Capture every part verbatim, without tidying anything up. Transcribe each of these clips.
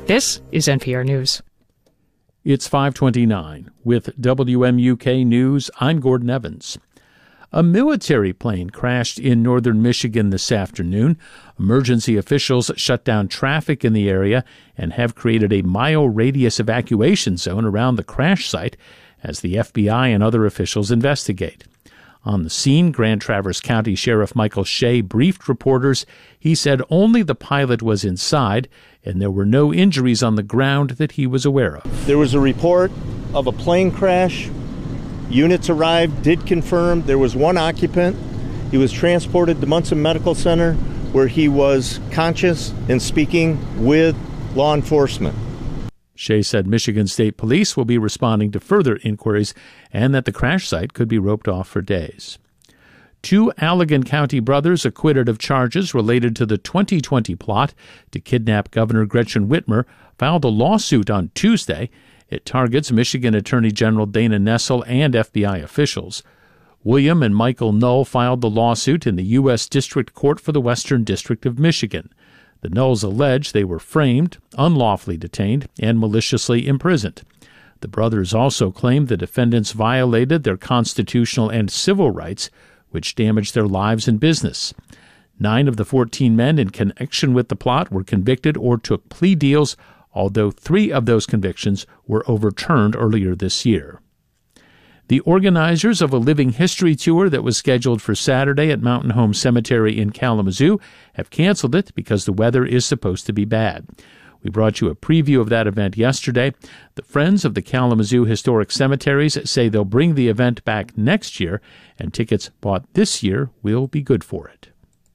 This is N P R News. It's five twenty-nine. With W M U K News, I'm Gordon Evans. A military plane crashed in northern Michigan this afternoon. Emergency officials shut down traffic in the area and have created a mile radius evacuation zone around the crash site as the F B I and other officials investigate. On the scene, Grand Traverse County Sheriff Michael Shea briefed reporters. He said only the pilot was inside and there were no injuries on the ground that he was aware of. There was a report of a plane crash. Units arrived, did confirm there was one occupant. He was transported to Munson Medical Center where he was conscious and speaking with law enforcement. Shea said Michigan State Police will be responding to further inquiries and that the crash site could be roped off for days. Two Allegan County brothers acquitted of charges related to the twenty twenty plot to kidnap Governor Gretchen Whitmer filed a lawsuit on Tuesday. It targets Michigan Attorney General Dana Nessel and F B I officials. William and Michael Null filed the lawsuit in the U S District Court for the Western District of Michigan. The Nulls allege they were framed, unlawfully detained, and maliciously imprisoned. The brothers also claim the defendants violated their constitutional and civil rights, which damaged their lives and business. Nine of the fourteen men in connection with the plot were convicted or took plea deals, although three of those convictions were overturned earlier this year. The organizers of a living history tour that was scheduled for Saturday at Mountain Home Cemetery in Kalamazoo have canceled it because the weather is supposed to be bad. We brought you a preview of that event yesterday. The Friends of the Kalamazoo Historic Cemeteries say they'll bring the event back next year, and tickets bought this year will be good for it.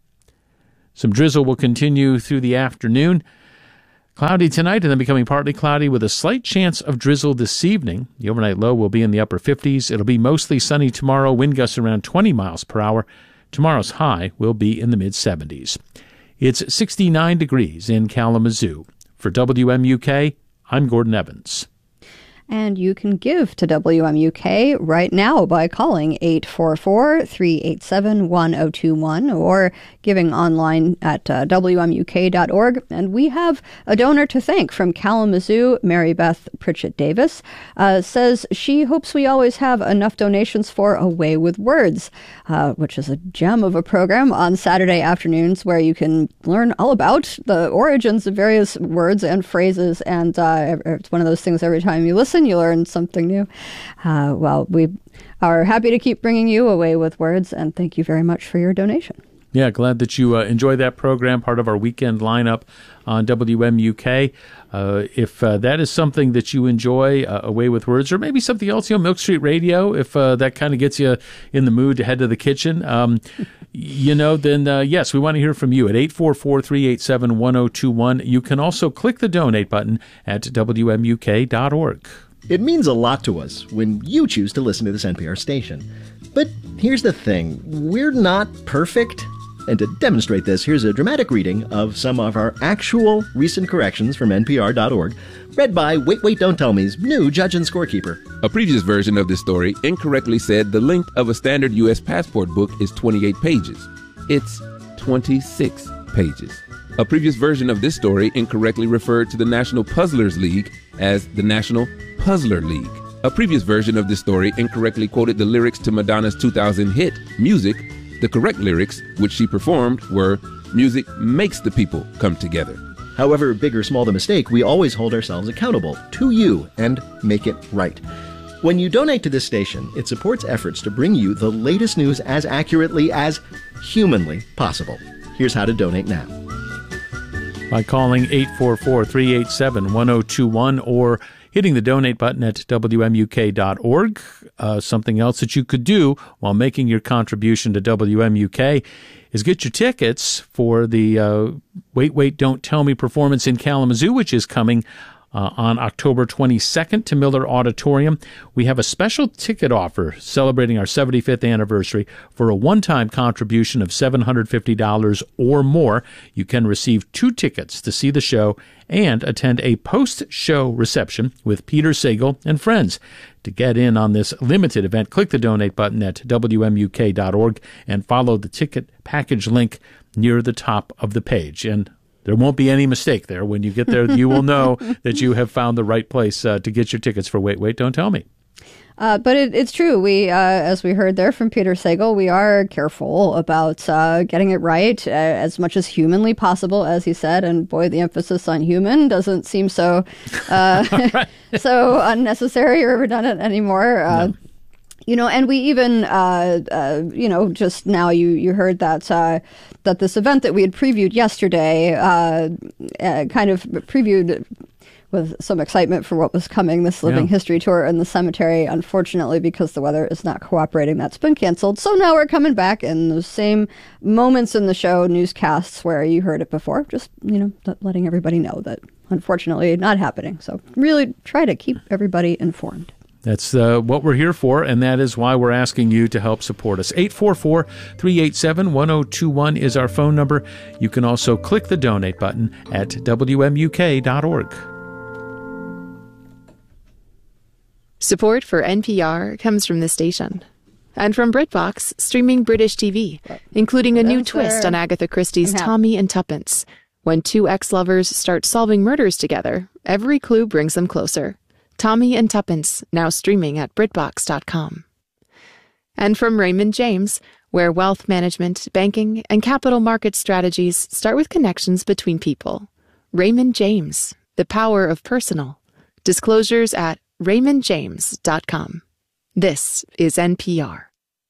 Some drizzle will continue through the afternoon. Cloudy tonight and then becoming partly cloudy with a slight chance of drizzle this evening. The overnight low will be in the upper fifties. It'll be mostly sunny tomorrow, wind gusts around twenty miles per hour. Tomorrow's high will be in the mid-seventies. It's sixty-nine degrees in Kalamazoo. For W M U K, I'm Gordon Evans. And you can give to W M U K right now by calling eight four four, three eight seven, one zero two one or giving online at uh, W M U K dot org. And we have a donor to thank from Kalamazoo. Mary Beth Pritchett Davis uh, says she hopes we always have enough donations for A Way with Words, uh, which is a gem of a program on Saturday afternoons where you can learn all about the origins of various words and phrases. And uh, it's one of those things every time you listen, you learn something new. Uh, well, we are happy to keep bringing you A Way with Words, and thank you very much for your donation. Yeah, glad that you uh, enjoy that program, part of our weekend lineup on W M U K. Uh, if uh, that is something that you enjoy, uh, A Way with Words, or maybe something else, you know, Milk Street Radio, if uh, that kind of gets you in the mood to head to the kitchen, um, you know, then uh, yes, we want to hear from you at eight four four, three eight seven, one zero two one. You can also click the donate button at W M U K dot org. It means a lot to us when you choose to listen to this N P R station. But here's the thing, we're not perfect. And to demonstrate this, here's a dramatic reading of some of our actual recent corrections from N P R dot org, read by Wait, Wait, Don't Tell Me's new judge and scorekeeper. A previous version of this story incorrectly said the length of a standard U S passport book is twenty-eight pages. It's twenty-six pages. A previous version of this story incorrectly referred to the National Puzzlers League as the National Puzzler League. A previous version of this story incorrectly quoted the lyrics to Madonna's two thousand hit, Music. The correct lyrics, which she performed, were, music makes the people come together. However big or small the mistake, we always hold ourselves accountable to you and make it right. When you donate to this station, it supports efforts to bring you the latest news as accurately as humanly possible. Here's how to donate now. By calling eight four four, three eight seven, one zero two one or hitting the donate button at W M U K dot org. Uh, something else that you could do while making your contribution to W M U K is get your tickets for the uh, Wait, Wait, Don't Tell Me performance in Kalamazoo, which is coming Uh, on October twenty-second to Miller Auditorium. We have a special ticket offer celebrating our seventy-fifth anniversary. For a one-time contribution of seven hundred fifty dollars or more, you can receive two tickets to see the show and attend a post-show reception with Peter Sagal and friends. To get in on this limited event, click the donate button at W M U K dot org and follow the ticket package link near the top of the page. And There won't be any mistake there. When you get there, you will know that you have found the right place uh, to get your tickets for Wait, Wait, Don't Tell Me. Uh, but it, it's true. We, uh, as we heard there from Peter Sagal, we are careful about uh, getting it right uh, as much as humanly possible, as he said. And boy, the emphasis on human doesn't seem so uh, so unnecessary or redundant anymore. Uh, no. You know, and we even, uh, uh, you know, just now you, you heard that uh, that this event that we had previewed yesterday, uh, uh, kind of previewed with some excitement for what was coming, this Living yeah. History Tour in the cemetery. Unfortunately, because the weather is not cooperating, that's been canceled. So now we're coming back in the same moments in the show, newscasts where you heard it before, just, you know, letting everybody know that unfortunately not happening. So really try to keep everybody informed. That's uh, what we're here for, and that is why we're asking you to help support us. eight four four, three eight seven, one zero two one is our phone number. You can also click the donate button at W M U K dot org. Support for N P R comes from this station. And from BritBox, streaming British T V, including a new twist on Agatha Christie's Tommy and Tuppence. When two ex-lovers start solving murders together, every clue brings them closer. Tommy and Tuppence, now streaming at Britbox dot com. And from Raymond James, where wealth management, banking, and capital market strategies start with connections between people. Raymond James, the power of personal. Disclosures at Raymond James dot com. This is N P R.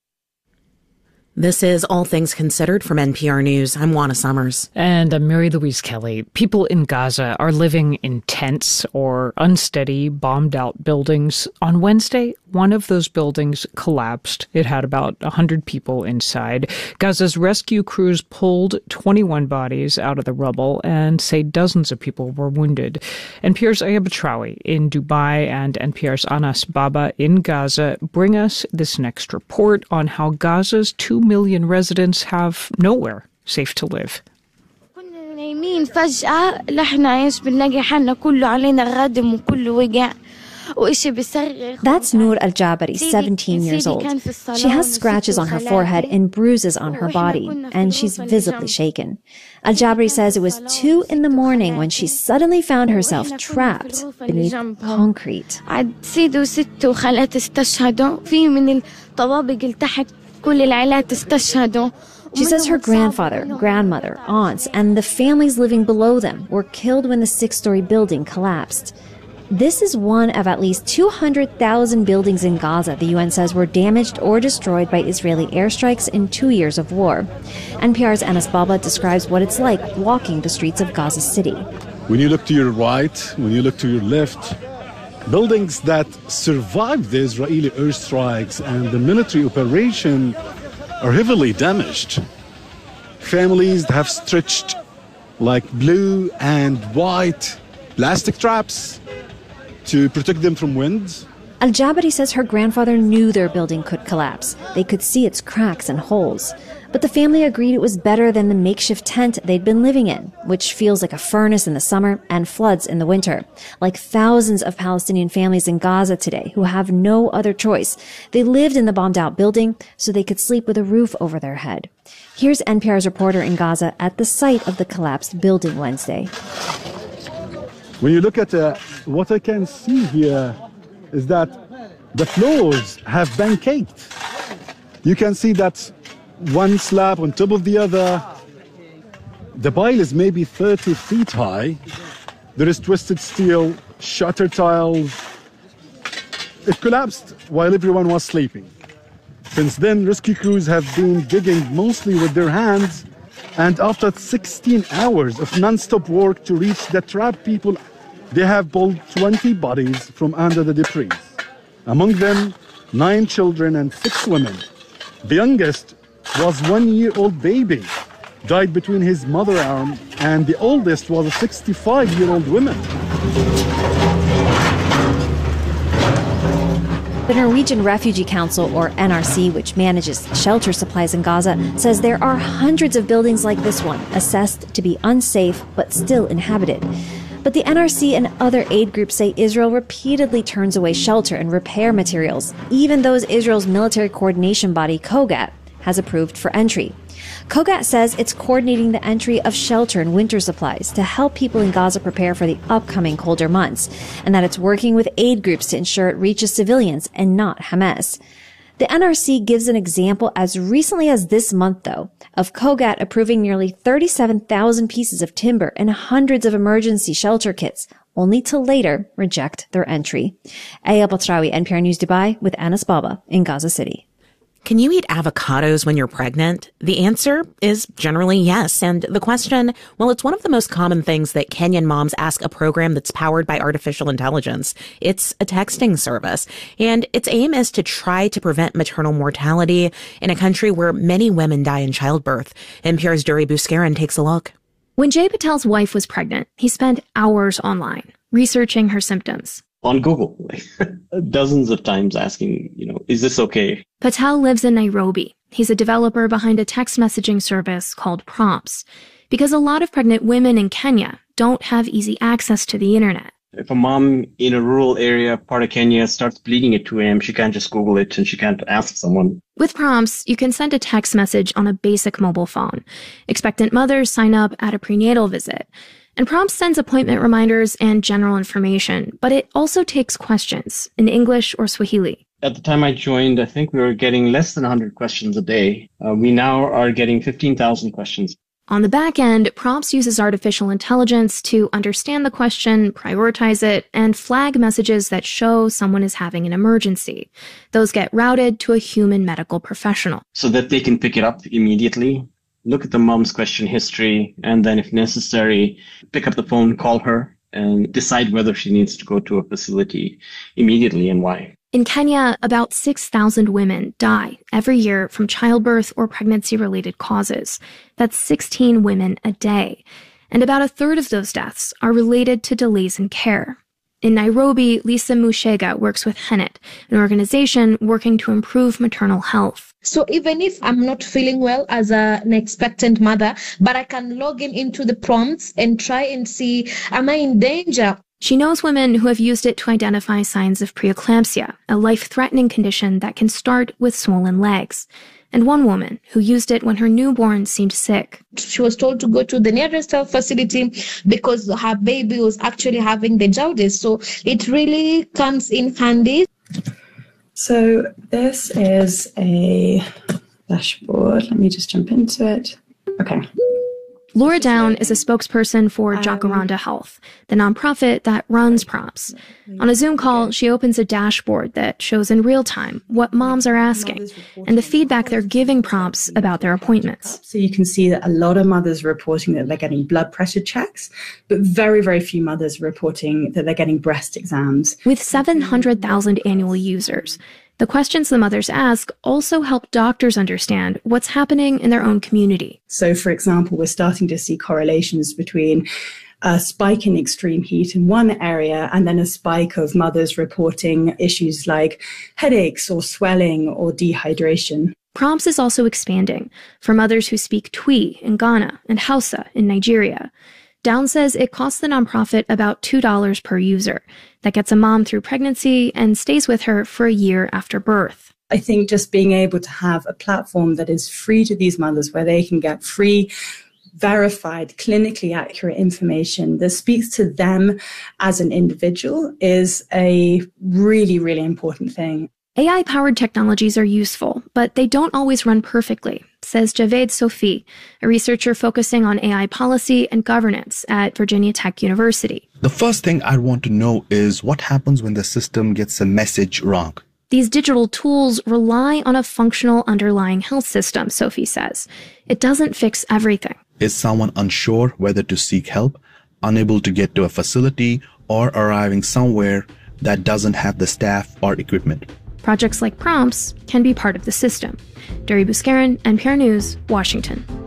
This is All Things Considered from N P R News. I'm Juana Summers. And I'm Mary Louise Kelly. People in Gaza are living in tents or unsteady, bombed-out buildings. On Wednesday, one of those buildings collapsed. It had about one hundred people inside. Gaza's rescue crews pulled twenty-one bodies out of the rubble and say dozens of people were wounded. N P R's Aya Batrawi in Dubai and N P R's Anas Baba in Gaza bring us this next report on how Gaza's two million residents have nowhere safe to live. نايمين فجأة لحنا عايش بنلاقي حالنا كله علينا غادم وكله وجع. That's Noor Al-Jabari, seventeen years old. She has scratches on her forehead and bruises on her body, and she's visibly shaken. Al-Jabari says it was two in the morning when she suddenly found herself trapped beneath concrete. She says her grandfather, grandmother, aunts, and the families living below them were killed when the six-story building collapsed. This is one of at least two hundred thousand buildings in Gaza the U N says were damaged or destroyed by Israeli airstrikes in two years of war. N P R's Anas Baba describes what it's like walking the streets of Gaza City. When you look to your right, when you look to your left, buildings that survived the Israeli airstrikes and the military operation are heavily damaged. Families have stretched like blue and white plastic traps to protect them from wind. Al-Jabari says her grandfather knew their building could collapse. They could see its cracks and holes. But the family agreed it was better than the makeshift tent they'd been living in, which feels like a furnace in the summer and floods in the winter. Like thousands of Palestinian families in Gaza today who have no other choice. They lived in the bombed-out building so they could sleep with a roof over their head. Here's N P R's reporter in Gaza at the site of the collapsed building Wednesday. When you look at uh, what I can see here is that the floors have been caked. You can see that one slab on top of the other. The pile is maybe thirty feet high. There is twisted steel, shutter tiles. It collapsed while everyone was sleeping. Since then, rescue crews have been digging mostly with their hands, and after sixteen hours of non-stop work to reach the trapped people, they have pulled twenty bodies from under the debris. Among them, nine children and six women. The youngest was one-year-old baby, died between his mother arm, and the oldest was a sixty-five-year-old woman. The Norwegian Refugee Council, or N R C, which manages shelter supplies in Gaza, says there are hundreds of buildings like this one, assessed to be unsafe but still inhabited. But the N R C and other aid groups say Israel repeatedly turns away shelter and repair materials, even those Israel's military coordination body, COGAT, has approved for entry. COGAT says it's coordinating the entry of shelter and winter supplies to help people in Gaza prepare for the upcoming colder months, and that it's working with aid groups to ensure it reaches civilians and not Hamas. The N R C gives an example as recently as this month, though, of COGAT approving nearly thirty-seven thousand pieces of timber and hundreds of emergency shelter kits, only to later reject their entry. Aya Batrawi, N P R News Dubai, with Anas Baba in Gaza City. Can you eat avocados when you're pregnant? The answer is generally yes. And the question, well, it's one of the most common things that Kenyan moms ask a program that's powered by artificial intelligence. It's a texting service. And its aim is to try to prevent maternal mortality in a country where many women die in childbirth. N P R's Duri Buskaran takes a look. When Jay Patel's wife was pregnant, he spent hours online researching her symptoms. On Google, like dozens of times asking, you know, is this okay? Patel lives in Nairobi. He's a developer behind a text messaging service called Prompts, because a lot of pregnant women in Kenya don't have easy access to the internet. If a mom in a rural area, part of Kenya, starts bleeding at two a.m., she can't just Google it and she can't ask someone. With Prompts, you can send a text message on a basic mobile phone. Expectant mothers sign up at a prenatal visit. And Prompts sends appointment reminders and general information, but it also takes questions in English or Swahili. At the time I joined, I think we were getting less than one hundred questions a day. Uh, we now are getting fifteen thousand questions. On the back end, Prompts uses artificial intelligence to understand the question, prioritize it, and flag messages that show someone is having an emergency. Those get routed to a human medical professional. So that they can pick it up immediately, look at the mom's question history, and then if necessary, pick up the phone, call her, and decide whether she needs to go to a facility immediately and why. In Kenya, about six thousand women die every year from childbirth or pregnancy-related causes. That's sixteen women a day. And about a third of those deaths are related to delays in care. In Nairobi, Lisa Mushega works with Henet, an organization working to improve maternal health. So even if I'm not feeling well as a, an expectant mother, but I can log in into the prompts and try and see, am I in danger? She knows women who have used it to identify signs of preeclampsia, a life-threatening condition that can start with swollen legs. And one woman who used it when her newborn seemed sick. She was told to go to the nearest health facility because her baby was actually having the jaundice. So it really comes in handy. So this is a dashboard. Let me just jump into it. Okay. Laura Down is a spokesperson for Jacaranda Health, the nonprofit that runs Prompts. On a Zoom call, she opens a dashboard that shows in real time what moms are asking and the feedback they're giving Prompts about their appointments. So you can see that a lot of mothers are reporting that they're getting blood pressure checks, but very, very few mothers are reporting that they're getting breast exams. With seven hundred thousand annual users, the questions the mothers ask also help doctors understand what's happening in their own community. So, for example, we're starting to see correlations between a spike in extreme heat in one area and then a spike of mothers reporting issues like headaches or swelling or dehydration. Prompts is also expanding for mothers who speak Twi in Ghana and Hausa in Nigeria. Down says it costs the nonprofit about two dollars per user. That gets a mom through pregnancy and stays with her for a year after birth. I think just being able to have a platform that is free to these mothers where they can get free, verified, clinically accurate information that speaks to them as an individual is a really, really important thing. A I-powered technologies are useful, but they don't always run perfectly, says Javed Sofi, a researcher focusing on A I policy and governance at Virginia Tech University. The first thing I want to know is what happens when the system gets a message wrong. These digital tools rely on a functional underlying health system, Sophie says. It doesn't fix everything. Is someone unsure whether to seek help, unable to get to a facility, or arriving somewhere that doesn't have the staff or equipment? Projects like Prompts can be part of the system. Duri Buskaran, N P R News, Washington.